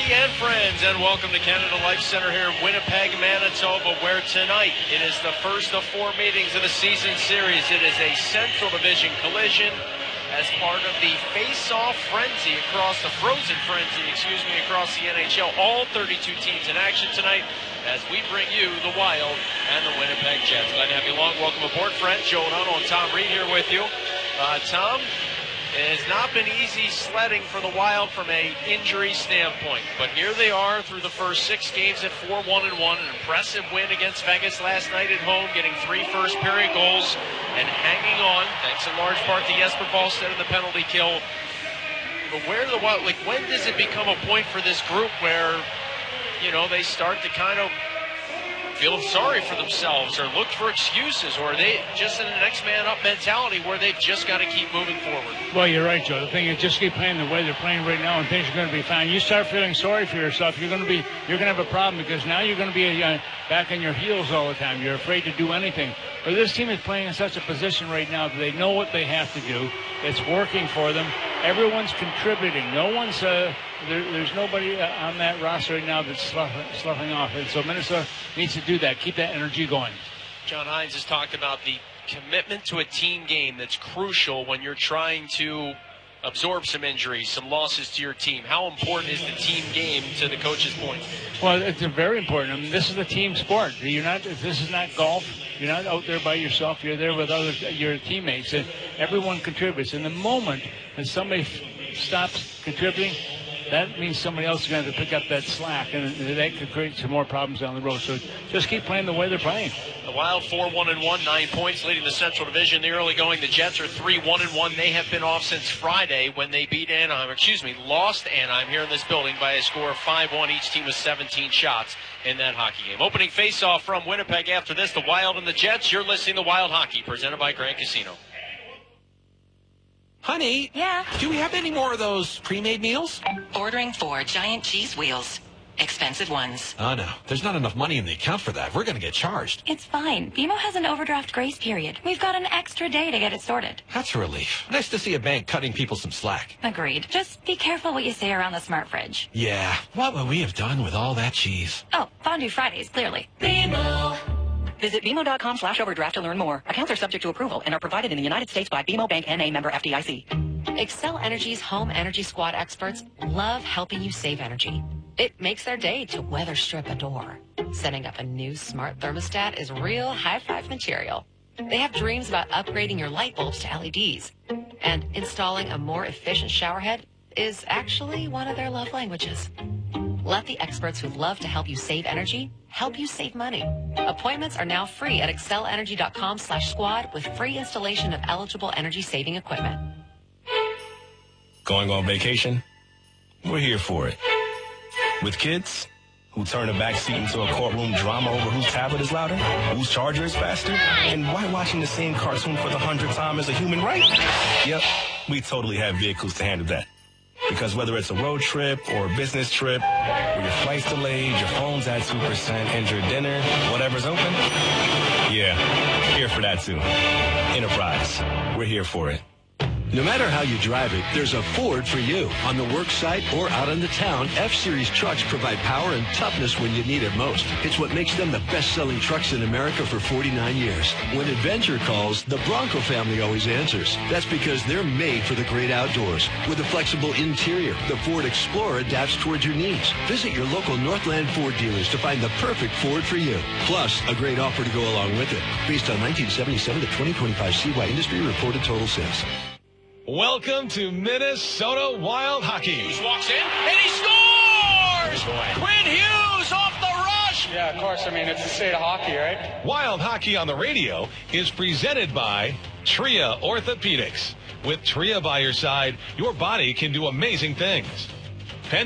and friends, and welcome to Canada Life Center here in Winnipeg, Manitoba, where tonight it is the first of 4 meetings of the season series. It is a Central Division collision as part of the face-off frenzy across the frozen frenzy, across the NHL. All 32 teams in action tonight as we bring you the Wild and the Winnipeg Jets. Glad to have you along. Welcome aboard, friends. Joe O'Donnell and Tom Reed here with you. Tom, it has not been easy sledding for the Wild from an injury standpoint, but here they are through the first 6 games at 4-1-1, an impressive win against Vegas last night at home, getting 3 first-period goals and hanging on, thanks in large part to Jesper Wallstedt in the penalty kill. But where the Wild, when does it become a point for this group where, they start to kind of feel sorry for themselves or look for excuses, or are they just in a next man up mentality where they've just got to keep moving forward? Well, you're right, Joe. The thing is, just keep playing the way they're playing right now, and things are going to be fine. You start feeling sorry for yourself, you're going to have a problem, because now you're going to be back on your heels all the time. You're afraid to do anything. But this team is playing in such a position right now that they know what they have to do. It's working for them. Everyone's contributing. No one's there's nobody on that roster right now that's sloughing off. And so Minnesota needs to do that. Keep that energy going. John Hines has talked about the commitment to a team game that's crucial when you're trying to absorb some injuries, some losses to your team. How important is the team game, to the coach's point? Well, it's very important. I mean, this is a team sport. This is not golf. You're not out there by yourself. You're there with your teammates, and everyone contributes. And the moment that somebody stops contributing, that means somebody else is going to pick up that slack, and that could create some more problems down the road. So just keep playing the way they're playing. The Wild 4-1-1, 9 points, leading the Central Division. The early going, the Jets are 3-1-1. They have been off since Friday when they lost Anaheim here in this building by a score of 5-1. Each team with 17 shots in that hockey game. Opening face-off from Winnipeg after this, the Wild and the Jets. You're listening to Wild Hockey, presented by Grand Casino. Honey, yeah, do we have any more of those pre-made meals? Ordering 4 giant cheese wheels. Expensive ones. Oh, no. There's not enough money in the account for that. We're going to get charged. It's fine. BMO has an overdraft grace period. We've got an extra day to get it sorted. That's a relief. Nice to see a bank cutting people some slack. Agreed. Just be careful what you say around the smart fridge. Yeah. What would we have done with all that cheese? Oh, Fondue Fridays, clearly. BMO. Visit BMO.com/overdraft to learn more. Accounts are subject to approval and are provided in the United States by BMO Bank N.A. member FDIC. Xcel Energy's Home Energy Squad experts love helping you save energy. It makes their day to weather strip a door. Setting up a new smart thermostat is real high-five material. They have dreams about upgrading your light bulbs to LEDs. And installing a more efficient shower head is actually one of their love languages. Let the experts who love to help you save energy help you save money. Appointments are now free at XcelEnergy.com/squad with free installation of eligible energy-saving equipment. Going on vacation? We're here for it. With kids who turn a backseat into a courtroom drama over whose tablet is louder, whose charger is faster, and why watching the same cartoon for the 100th time is a human right? Yep, we totally have vehicles to handle that. Because whether it's a road trip or a business trip, where your flight's delayed, your phone's at 2%, and your dinner, whatever's open, yeah, here for that too. Enterprise, we're here for it. No matter how you drive it, there's a Ford for you. On the work site or out in the town, F-Series trucks provide power and toughness when you need it most. It's what makes them the best-selling trucks in America for 49 years. When adventure calls, the Bronco family always answers. That's because they're made for the great outdoors. With a flexible interior, the Ford Explorer adapts towards your needs. Visit your local Northland Ford dealers to find the perfect Ford for you. Plus, a great offer to go along with it. Based on 1977 to 2025 CY industry reported total sales. Welcome to Minnesota Wild Hockey. Hughes walks in, and he scores! Quinn Hughes off the rush! Yeah, of course. I mean, it's the state of hockey, right? Wild Hockey on the Radio is presented by Tria Orthopedics. With Tria by your side, your body can do amazing things.